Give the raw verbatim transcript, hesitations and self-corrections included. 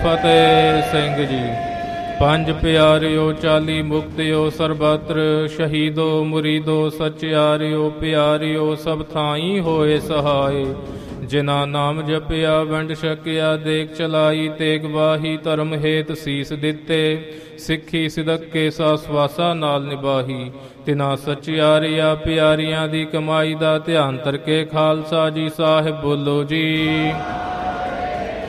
ਫਤਿਹ ਸਿੰਘ ਜੀ। ਪੰਜ ਪਿਆਰਿਓ ਚਾਲੀ ਮੁਕਤਿਓ ਸਰਬਤਰ ਸ਼ਹੀਦੋ ਮੁਰੀਦੋ ਸਚਿਆਰਿਓ ਪਿਆਰਿਓ ਸਭ ਥਾਈ ਹੋਏ ਸਹਾਏ। ਜਿਨਾ ਨਾਮ ਜਪਿਆ ਵੰਡ ਛਕਿਆ ਦੇਖ ਚਲਾਈ ਤੇਗ ਵਾਹੀ ਧਰਮ ਹੇਤ ਸੀਸ ਦਿੱਤੇ ਸਿੱਖੀ ਸਿਦਕੇ ਸਾ ਸਵਾਸਾ ਨਾਲ ਨਿਭਾਹੀ। ਤਿਨਾ ਸਚਿਆਰਿਆ ਪਿਆਰੀਆਂ ਦੀ ਕਮਾਈ ਦਾ ਧਿਆਨ ਤਰਕੇ ਖਾਲਸਾ ਜੀ ਸਾਹਿਬ ਬੋਲੋ ਜੀ।